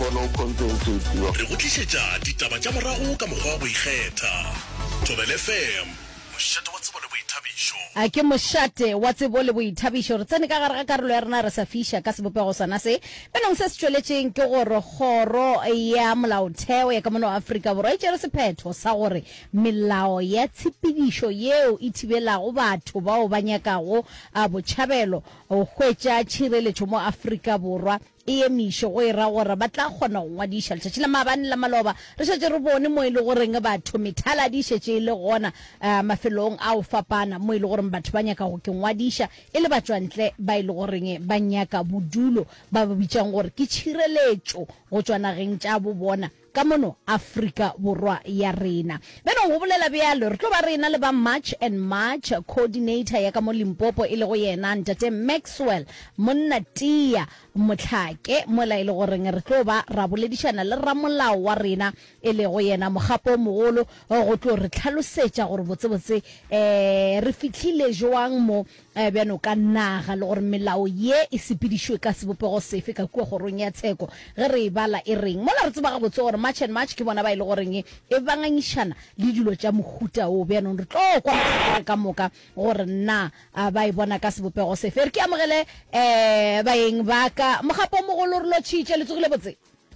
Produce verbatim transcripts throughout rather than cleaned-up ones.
kgone go concentrate re go tlisetša ditaba tša morago ka mokgwa wa go ikgetha. Thobela F M, mošate wa tsebo le boithabišo. a ke mošate wa tsebo le boithabišo. Re tsene ka gare ga karolo ya rena re sa fiša ka sebopego sona se benong se se tšweletšeng ke gore kgoro ya molaotheo ya ka mono Afrika Borwa e tšere sephetho sa gore melao ya tshepedišo yeo e thibelago batho bao ba nyakago a botšhabelo go hwetša tšhireletšo mo Afrika Borwa e emišo go ira gore ba tla kgona go ngwadiša letšatši la maabane la maloba re šetše re bone mo e le goreng batho methala di šetše e le gona mafelong a o fapana mo e le goreng batho ba nyaka go ke ngwadiša e le batšwantle ba e le goreng ba nyaka bodulo ba ba bitšang gore ke tšhireletšo go tšwa nageng tša bo bona ka mono Afrika Borwa ya rena. Beno go bolela bjalo re tlo ba rena le ba March and March coordinator ya ka mo Limpopo e le go yena Ntate Maxwell monna tia motlhake mo la ile gore re tlo ba ra boledišana le ramolao wa rena e le go yena mogapo mogolo go tlo re tlhalosetša gore botsebotse eh re fitlhile joang mo bjano ka naga le gore melao ye e sepedišwe ka sebopego sefe ka kua gorong ya tsheko ge re e bala e reng mola re tseba ga botse gore March and March ke bona ba ile goreng e banganyišana le dilo tša mohuta o bjanong re tlo kwa ka moka gore nna ba e bona ka sebopego sefe re ke amogele eh baeng ba ka mogapo mogolo re lo tšhitše le tsogile botse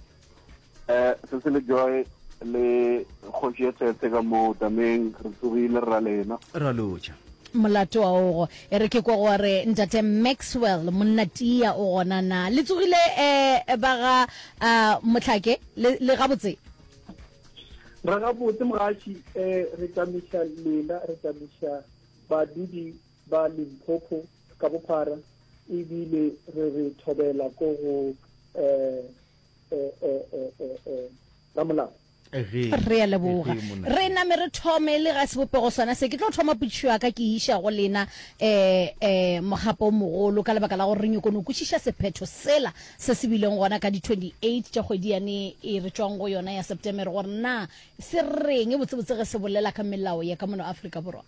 eh se se le joy le khotšetse ka mo tameng re tsogile ra lena ra lotša molato wa ogo e re ke kwa gore Ntate Maxwell monna tia o gona na le tsogile eh ba ga motlhake le ga botse ra ga botse mogaši eh re tamiša lela re tamiša badudi ba Limpopo ka bophara e bile re re thobela ko go eh eh eh eh la molao re ya leboga re na me re thome le ga sebopego sona se ke tlo thoma pitšhwa ka ke iša go lena eh eh mogapo mogolo ka lebaka la gore re nyoko no kutšiša sephetho sela se se bileng gona ka di twenty-eight tša kgwedi yane e re tšwang go yona ya September gore na se reng e botsebotse ge se bolela ka melao ya ka mono Afrika Borwa.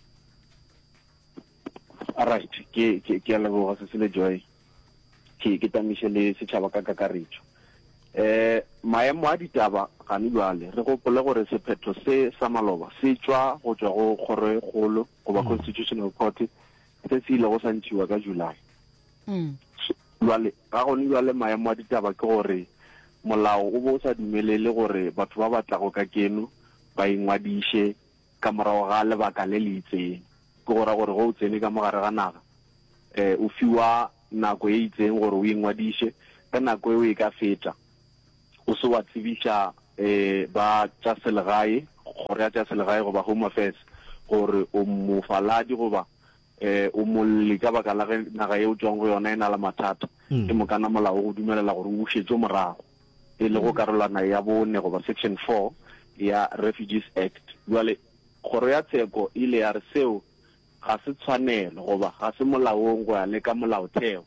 Alright, ke ke ke a leboga se se le joy ke ke tamiše le setšhaba ka kakaretšo eh maemo a ditaba ga ne jwale re gopole gore sephetho se sa maloba se tšwa go tšwa go kgoro e kgolo go ba constitutional court se se ile go santšhiwa ka July mm jwale ga go ne jwale maemo a ditaba ke gore molao o bo sa dumelele gore batho ba batla go ka keno ba ingwadiše ka morago ga lebaka le le itseng ke gore gore go tsene ka mogare ga naga eh o fiwa nako e itseng gore o ingwadiše ka nako e e ka feta o se wa tsebiša eh ba tša selegae gore ya tša selegae go ba Home Affairs gore o mofaladi go ba eh o molli ka baka la naga e o tswang go yona e na la mathata ke mokana molao go dumelela gore o bušetšwe morago e le go karolana ya bone go ba section four ya Refugees Act jwale kgoro ya tsheko ile ya re seo ga se tshwanelo go ba ga se molaong go ya le ka molaotheo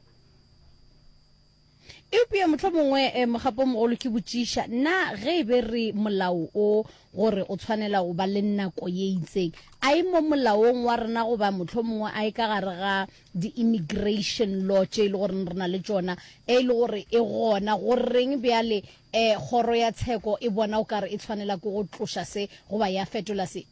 Epia motho mongwe mogapo mogolo ke botšiša na ge be re molao o gore o tshwanela go ba le nako ye itseng a e mo molaong wa rena go ba motho mongwe a e ka gare ga di-immigration law tše e le gore re na le tšona e le gore e gona goreng bjale um kgoro ya tsheko e bona o kare e tshwanela ke go tloša se go ba ya fetola se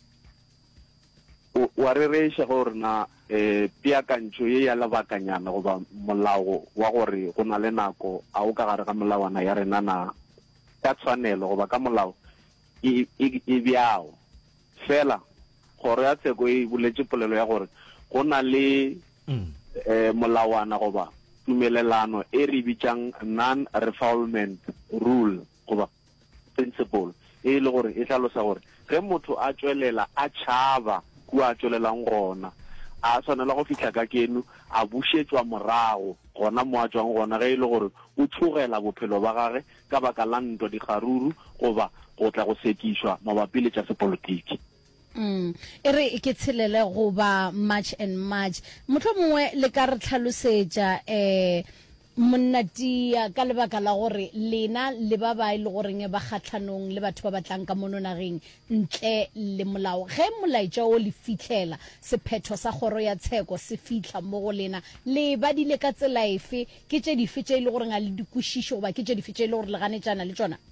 wa re reiša gore na eh peakantšo ye ya lebakanyana goba molao wa gore go na le nako a o ka gare ga molawana ya rena na ka tshwanelo goba ka molao e e bjao fela kgoro ya tsheko e boletše polelo ya gore go na le eh molawana goba tumelelano e re bitšang non-refoulement rule goba principle e le gore e hlalosa gore ge motho a tšwelela a tšhaba kua tšwelelang gona a tshwanela go fihla ka keno a bušetšwa morago gona mo a tswang gona ge e le gore o tshogela bophelo ba gage ka baka la ntwa dikgaruru goba go tla go sekišwa mabapi le tša sepolotiki. Mm ere ke tshelele go ba March and March motho mongwe le ka re tlhalosetša eh monnatia ka lebaka la gore lena le ba ba ile goreng ba kgatlhanong le batho ba batlang ka mononageng ntle le molao ge molaetša o le fitlhela sephetho sa kgoro ya tsheko se fitlha mo go lena le ba dile ka tsela efe ke tše dife tše ile goreng a le dikwešišo goba ke tše dife tše ile gore le ganetšana le tšona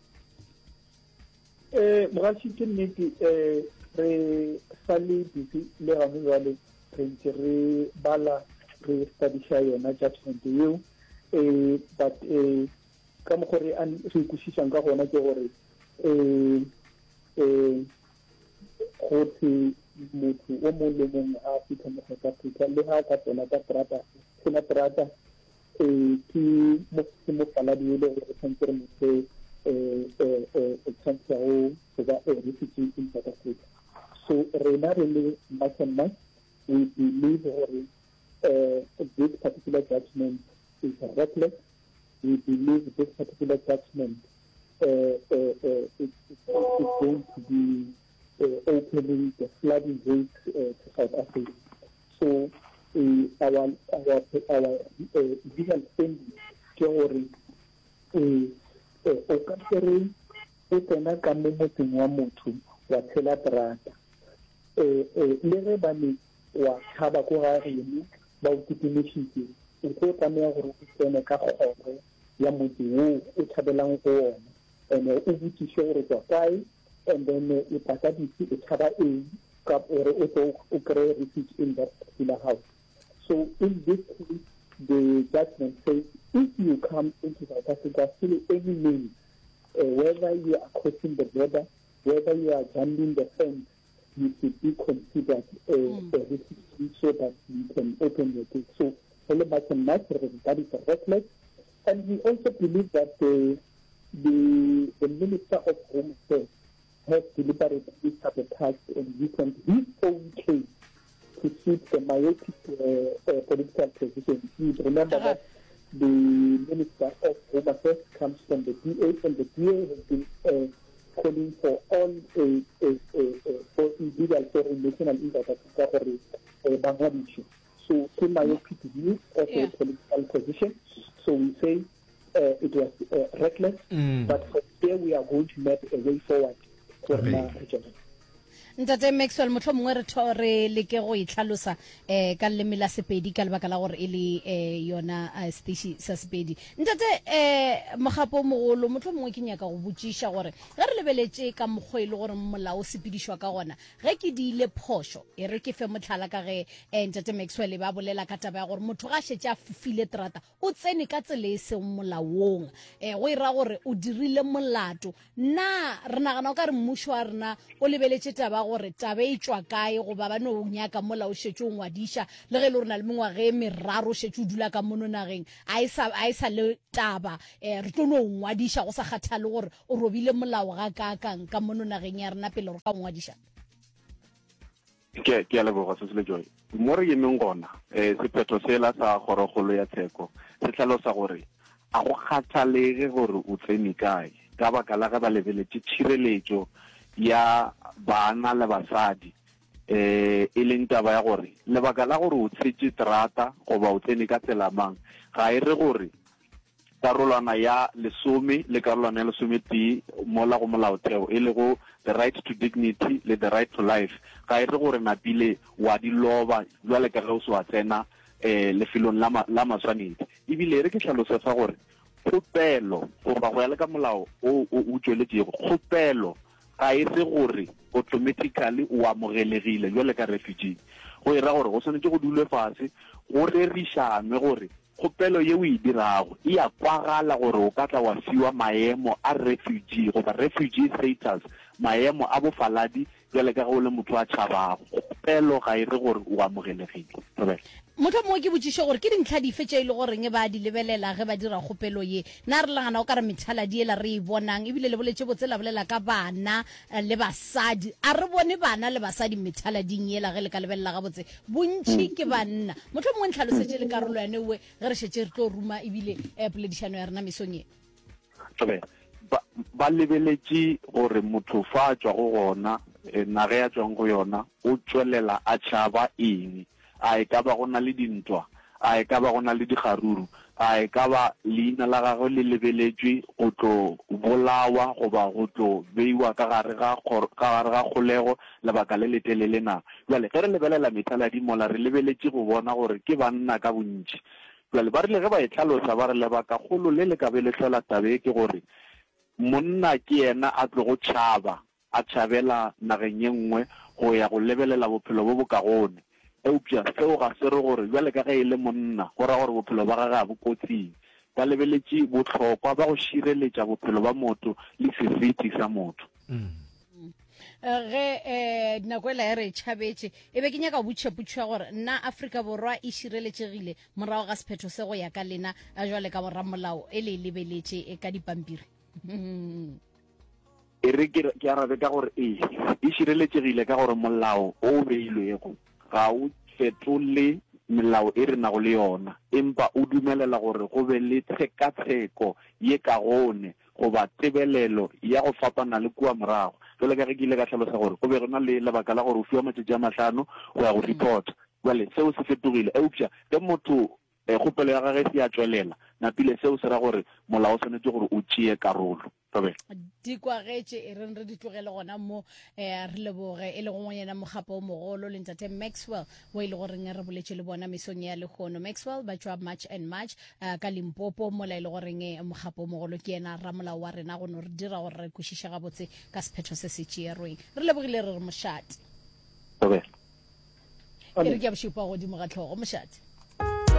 eh mogatši ke nnete eh re sa le busy le gane jale re ntse re bala re studiša yona judgment eo eh but eh ka mo gore a re ikušišang ka gona ke gore eh eh go tse motho o mo le mong a fitlha mo South Africa le ha ka tsena ka trata tsena trata eh ke mo se mo fala di le gore tshwanetse re motho eh eh eh tshwanetse go ba a refugee in South Africa so re na re le much and much we believe gore uh, this particular judgment is reckless. We believe this particular judgment uh, uh, uh, is, is, is going to be uh, opening the flooding gates uh, to South Africa. So uh, our our our uh, legal standing theory is o ka tsere o tsena ka mo motseng wa motho wa tshela trata eh le re ba ne wa thaba go ga rene ba o titimishitse o go tsamaya gore o tsene ka kgoro ya motho o o thabelang go ona ene o botšiše gore tswa kae and then o pata ditse o thaba eng ka gore o tlo o kry refuge in that particular house. So in this case, the judgment says if you come into South Africa through any means, uh, whether you are crossing the border, whether you are jumping the fence, you should be considered a, mm. a refugee so that you can open your gate. So, that is reckless. And we also believe that the, the, the Minister of Home Affairs has deliberately sabotaged and weakened his own case to suit the myopic uh, uh, political position. Please remember uh-huh. that the Minister of Home Affairs comes from the D A, and the D A has been uh, calling for all a uh, uh, uh, for illegal foreign national in South Africa for a Bangladesh. So, to myopic view of yeah. a political position. So we say uh, it was uh, reckless, mm. but from there we are going to make a way forward for okay. the region. Ntate Maxwell motho mongwe re thore le ke go itlhalosa eh ka leme la Sepedi ka lebaka la gore e le eh yona station sa Sepedi ntate eh mogapo mogolo motho mongwe ke nyaka go botšiša gore ge re lebeletse ka mogwe le gore molao sepedishwa ka gona ge ke di ile phosho e re ke fe motlhala ka ge eh ntate Maxwell ba bolela ka taba ya gore motho ga shetse a fufile trata o tsene ka tsele e se molaong eh go ira gore o dirile molato na re nagana o ka re mmusho a rena o lebeletse taba gore tabe e tswa kae go ba ba no nyaka mola o shetse o ngwadisha le ge le rena le mengwa ge meraro shetse o dula ka mononageng a isa a isa le taba eh re tlo no ngwadisha go sa kgathale gore o robile molao ga ka kang ka mononageng ya rena pele re ka ngwadisha ke ke le go se le joy mo re yemeng gona eh sephetho sela sa gorogolo ya tsheko se tlhalosa gore a go kgathalege gore o tsene kae ka baka la ga ba lebeletse tshireletso ya bana le basadi eh e leng taba ya gore lebaka la gore o tsetse trata go ba o tsene ka tselamang ga e re gore karolwana ya lesome le karolwana ya lesome ti mola go molaotheo e le go the right to dignity le the right to life ga e re gore napile wa di loba jwale ka ge o se wa tsena eh lefelong la la maswanedi ebile re ke tlhalosetsa gore kgopelo go ba go ya le ka molao o o tsweletse go kgopelo ga e se gore automatically o amogelegile jwale ka refugee go ira gore go swanetse go dule fase go rerishanwe gore kgopelo ye o e dirago e ya kwagala gore o ka tla wa fiwa maemo a refugee goba refugee status maemo a bofaladi jwale ka go le motho a tshabago kgopelo ga e re gore o amogelegile robela motho mo ke botšiše gore ke dintlha dife tše ile gore nge ba di lebelela ge ba dira kgopelo ye na re lagana o ka re methala di ela re e bonang ebile le boletse botse la bolela ka bana le basadi a re bone bana le basadi methala ding ela ge le ka lebelela ga botse bontši ke banna motho mongwe ntlhalosetse le karolo yane we ge re šetse re tlo ruma ebile eh poledišano ya rena mesong e tobe ba lebeletse gore motho fa tswa go gona nage ya tswang go yona o tswelela a tšhaba eng a e ka ba gona le dintwa a e ka ba gona le digaruru a e ka ba leina la gagwe le lebeletswe go tlo bolawa goba go tlo beiwa ka gare ga ka gare ga kgolego lebaka le letelele na. Jwale ge re lebelela methaladi mola re lebeletse go bona gore ke banna ka bontši. Jwale ba rile ge ba e tlhalosa ba re lebaka kgolo le le ka be le tlhola tabe ke gore monna ke yena a tlo go tšhaba a tšhabela nageng ye nngwe go ya go lebelela bophelo bo bokagone. Eupša seo ga se re gore jwale ka ge e le monna go ra gore bophelo ba gage a bo kotsing. Ba lebeletše bohlokwa ba go šireletša bophelo ba motho le seriti sa motho. ge eh nako ela re tšhabetše e be ke nyaka botšhepotšhwa gore nna Afrika Borwa e šireletšegile morago ga sephetho se go ya ka lena a jwale ka boramolao e le lebeletše e ka dipampiri. E re ke arabe ka gore e e šireletšegile ka gore molao o beilwego ga o fetole melao e re nago le yona, empa o dumelela gore go be le tshekatsheko ye kagone goba tebelelo ya go fapana le kua morago. Jwale ka ge ke ile ka tlhalosa gore go be go na le lebaka la gore o fiwa matšatši a mahlano go ya go report. Jwale seo se fetogile eupša ge motho kgopelo ya gage se a tswelela napile seo se ra gore molao o tshwanetse gore o tšee karolo. Di kwagetše e reng re di tlogele gona mo re leboge e le go ngwanyana mogapo o mogolo le ntate Maxwell wo e le goreng re boletše le bona mesong ya lekgono. Maxwell ba tšwa March and March ka Limpopo mola e le goreng mogapo o mogolo ke yena ramolao wa rena go no re dira gore re kwešiše gabotse ka sephetho se se tšeerweng. Re lebogile re re mošate e re ke a bošupa godimo ga tlhogo mošate.